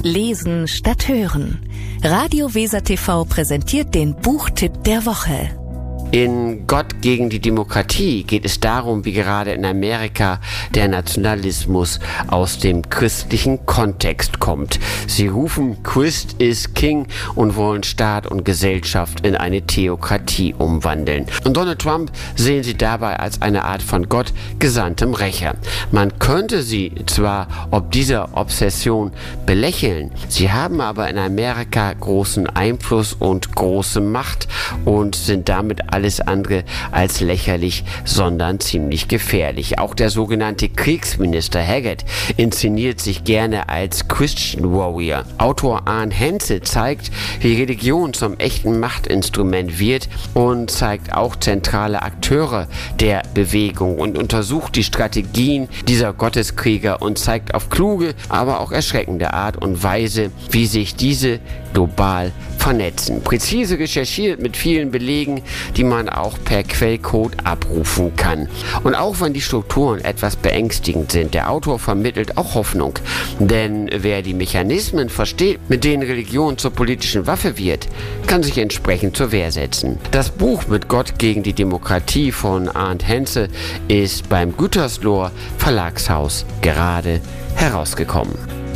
Lesen statt Hören. Radio Weser TV präsentiert den Buchtipp der Woche. In Gott gegen die Demokratie geht es darum, wie gerade in Amerika der Nationalismus aus dem christlichen Kontext kommt. Sie rufen, Christ is King und wollen Staat und Gesellschaft in eine Theokratie umwandeln. Und Donald Trump sehen sie dabei als eine Art von Gott gesandtem Rächer. Man könnte sie zwar ob dieser Obsession belächeln, sie haben aber in Amerika großen Einfluss und große Macht und sind damit alles andere als lächerlich, sondern ziemlich gefährlich. Auch der sogenannte Kriegsminister Haggett inszeniert sich gerne als Christian Warrior. Autor Arne Hentze zeigt, wie Religion zum echten Machtinstrument wird und zeigt auch zentrale Akteure der Bewegung und untersucht die Strategien dieser Gotteskrieger und zeigt auf kluge, aber auch erschreckende Art und Weise, wie sich diese global vernetzen. Präzise recherchiert mit vielen Belegen, die man auch per Quellcode abrufen kann. Und auch wenn die Strukturen etwas beängstigend sind, der Autor vermittelt auch Hoffnung. Denn wer die Mechanismen versteht, mit denen Religion zur politischen Waffe wird, kann sich entsprechend zur Wehr setzen. Das Buch mit Gott gegen die Demokratie von Arne Hentze ist beim Gütersloh Verlagshaus gerade herausgekommen.